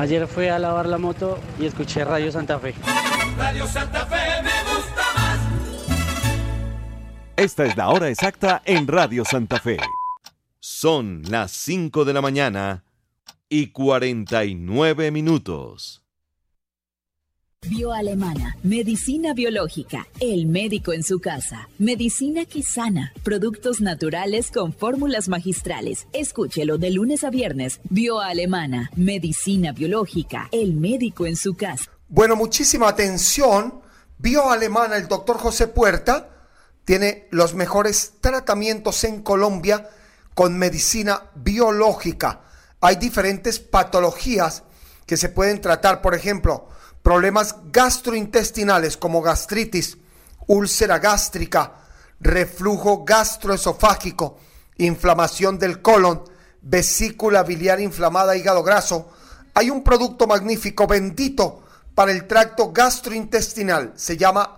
Ayer fui a lavar la moto y escuché Radio Santa Fe. Radio Santa Fe me gusta más. Esta es la hora exacta en Radio Santa Fe. Son las 5 de la mañana y 49 minutos. Bioalemana, medicina biológica, el médico en su casa, medicina que sana, productos naturales con fórmulas magistrales. Escúchelo de lunes a viernes. Bioalemana, medicina biológica, el médico en su casa. Bueno, muchísima atención. Bioalemana, el doctor José Puerta, tiene los mejores tratamientos en Colombia con medicina biológica. Hay diferentes patologías que se pueden tratar, por ejemplo, problemas gastrointestinales como gastritis, úlcera gástrica, reflujo gastroesofágico, inflamación del colon, vesícula biliar inflamada, hígado graso. Hay un producto magnífico, bendito, para el tracto gastrointestinal. Se llama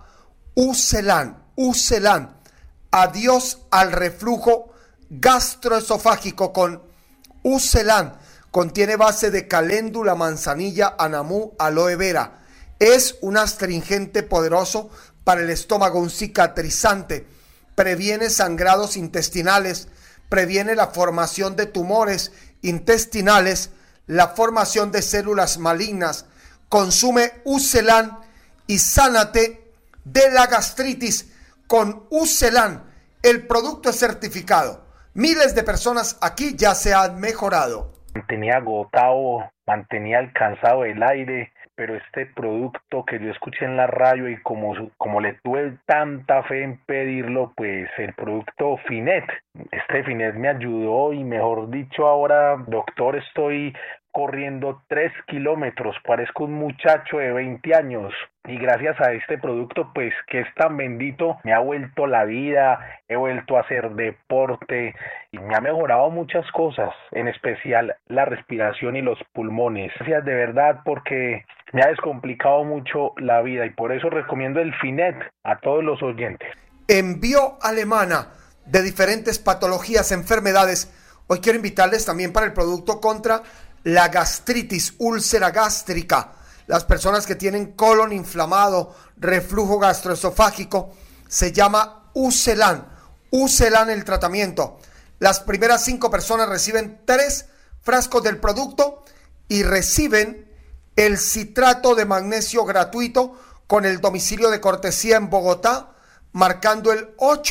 Ucelan. Ucelan. Adiós al reflujo gastroesofágico con Ucelan. Contiene base de caléndula, manzanilla, anamú, aloe vera. Es un astringente poderoso para el estómago, un cicatrizante. Previene sangrados intestinales, previene la formación de tumores intestinales, la formación de células malignas. Consume Ucelan y sánate de la gastritis con Ucelan. El producto es certificado. Miles de personas aquí ya se han mejorado. Mantenía agotado, mantenía alcanzado el aire, pero este producto que yo escuché en la radio y como le tuve tanta fe en pedirlo, pues el producto Finet, este Finet me ayudó y mejor dicho ahora, doctor, estoy corriendo 3 kilómetros, parezco un muchacho de 20 años y gracias a este producto pues que es tan bendito me ha vuelto la vida, he vuelto a hacer deporte y me ha mejorado muchas cosas, en especial la respiración y los pulmones. Gracias de verdad porque me ha descomplicado mucho la vida y por eso recomiendo el Finet a todos los oyentes. En Bioalemana de diferentes patologías, enfermedades, hoy quiero invitarles también para el producto contra la gastritis, úlcera gástrica, las personas que tienen colon inflamado, reflujo gastroesofágico, se llama Ucelan. Ucelan el tratamiento. Las primeras 5 personas reciben 3 frascos del producto y reciben el citrato de magnesio gratuito con el domicilio de cortesía en Bogotá, marcando el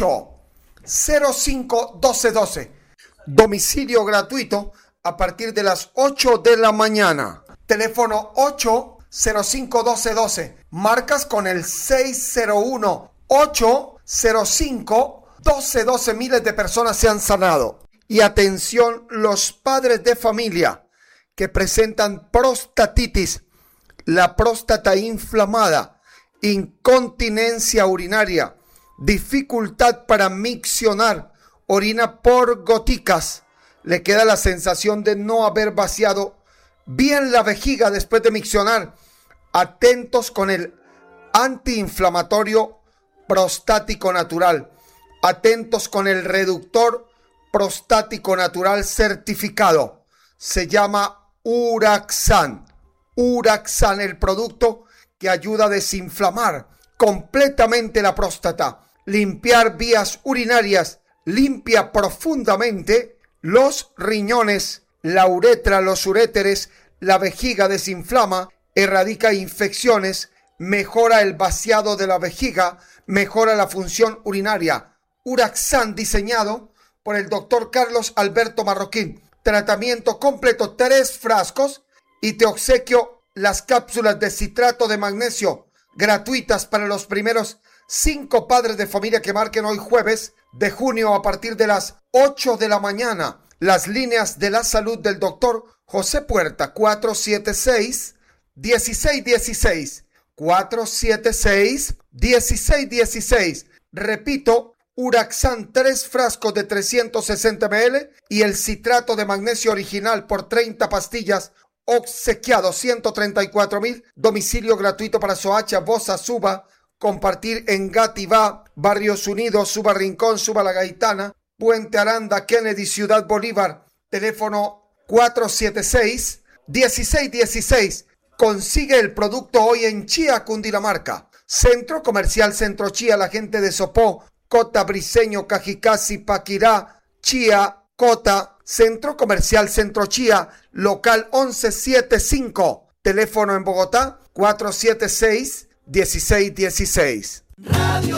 805-1212. Domicilio gratuito a partir de las 8 de la mañana. Teléfono 805-1212. Marcas con el 601-805-1212. Miles de personas se han sanado. Y atención, los padres de familia que presentan prostatitis, la próstata inflamada, incontinencia urinaria, dificultad para miccionar, orina por goticas, le queda la sensación de no haber vaciado bien la vejiga después de miccionar. Atentos con el antiinflamatorio prostático natural. Atentos con el reductor prostático natural certificado. Se llama Uraxan. Uraxan, el producto que ayuda a desinflamar completamente la próstata, limpiar vías urinarias, limpia profundamente los riñones, la uretra, los uréteres, la vejiga, desinflama, erradica infecciones, mejora el vaciado de la vejiga, mejora la función urinaria. Uraxan, diseñado por el doctor Carlos Alberto Marroquín. Tratamiento completo, 3 frascos y te obsequio las cápsulas de citrato de magnesio gratuitas para los primeros 5 padres de familia que marquen hoy jueves de junio a partir de las 8 de la mañana. Las líneas de la salud del doctor José Puerta, 476-1616. 476-1616. Repito, Uraxan, 3 frascos de 360 ml y el citrato de magnesio original por 30 pastillas, obsequiado 134,000. Domicilio gratuito para Soacha, Bosa, Suba, compartir en Gativá, Barrios Unidos, Suba Rincón, Suba La Gaitana, Puente Aranda, Kennedy, Ciudad Bolívar. Teléfono 1616. Consigue el producto hoy en Chía, Cundinamarca. Centro Comercial Centro Chía, la gente de Sopó, Cota, Briceño, Cajicasi, Paquirá, Chía, Cota. Centro Comercial Centro Chía, local 1175. Teléfono en Bogotá, 476-1616.